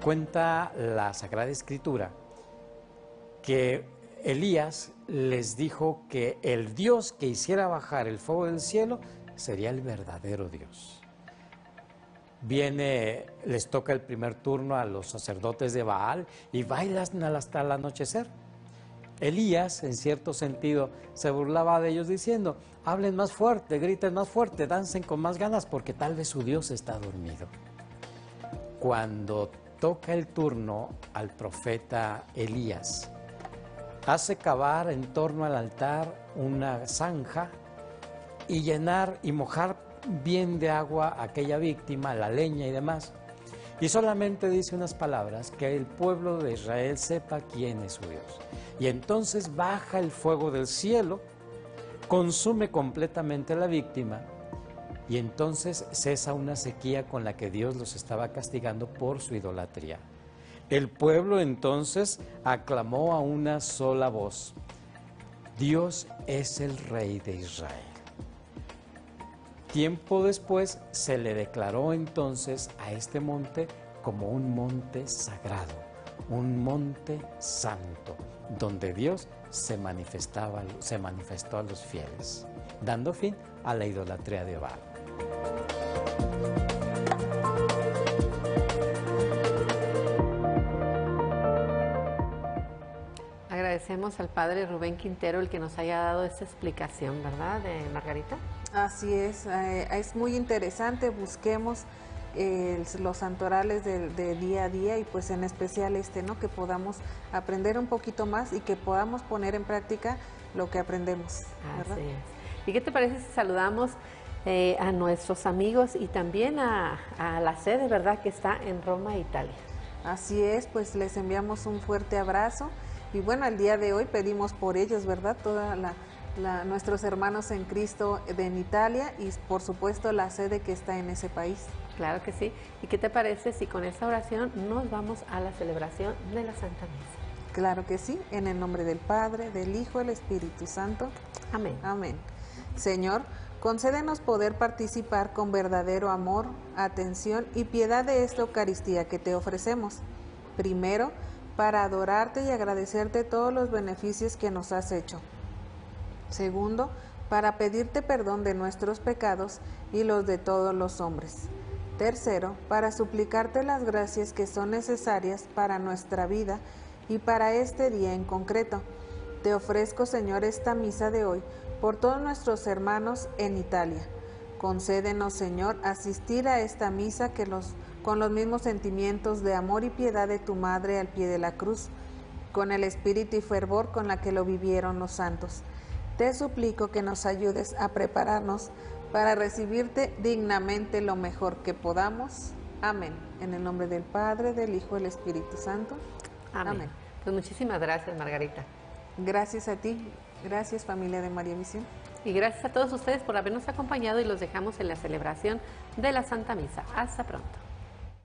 Cuenta la Sagrada Escritura que Elías les dijo que el Dios que hiciera bajar el fuego del cielo sería el verdadero Dios. Les toca el primer turno a los sacerdotes de Baal y bailan hasta el anochecer. Elías, en cierto sentido, se burlaba de ellos diciendo: hablen más fuerte, griten más fuerte, dancen con más ganas porque tal vez su Dios está dormido. Cuando toca el turno al profeta Elías, hace cavar en torno al altar una zanja y llenar y mojar bien de agua a aquella víctima, la leña y demás. Y solamente dice unas palabras: que el pueblo de Israel sepa quién es su Dios. Y entonces baja el fuego del cielo, consume completamente la víctima, y entonces cesa una sequía con la que Dios los estaba castigando por su idolatría. El pueblo entonces aclamó a una sola voz: Dios es el Rey de Israel. Tiempo después se le declaró entonces a este monte como un monte sagrado, un monte santo, donde Dios se manifestó a los fieles, dando fin a la idolatría de Baal. Agradecemos al padre Rubén Quintero el que nos haya dado esta explicación, ¿verdad, Margarita? Así es muy interesante. Busquemos los santorales de día a día y pues en especial ¿no? Que podamos aprender un poquito más y que podamos poner en práctica lo que aprendemos, ¿verdad? Así es. ¿Y qué te parece si saludamos a nuestros amigos y también a la sede, ¿verdad?, que está en Roma, Italia? Así es, pues les enviamos un fuerte abrazo y bueno, el día de hoy pedimos por ellos, ¿verdad? Nuestros hermanos en Cristo en Italia y por supuesto la sede que está en ese país. Claro que sí. ¿Y qué te parece si con esta oración nos vamos a la celebración de la Santa Misa? Claro que sí, en el nombre del Padre, del Hijo, del Espíritu Santo. Amén. Amén. Señor, concédenos poder participar con verdadero amor, atención y piedad de esta Eucaristía que te ofrecemos. Primero, para adorarte y agradecerte todos los beneficios que nos has hecho. Segundo, para pedirte perdón de nuestros pecados y los de todos los hombres. Tercero, para suplicarte las gracias que son necesarias para nuestra vida y para este día en concreto. Te ofrezco, Señor, esta misa de hoy por todos nuestros hermanos en Italia. Concédenos, Señor, asistir a esta misa con los mismos sentimientos de amor y piedad de tu Madre al pie de la cruz, con el espíritu y fervor con la que lo vivieron los santos. Te suplico que nos ayudes a prepararnos para recibirte dignamente lo mejor que podamos. Amén. En el nombre del Padre, del Hijo y del Espíritu Santo. Amén. Amén. Pues muchísimas gracias, Margarita. Gracias a ti. Gracias, familia de María Misión. Y gracias a todos ustedes por habernos acompañado y los dejamos en la celebración de la Santa Misa. Hasta pronto.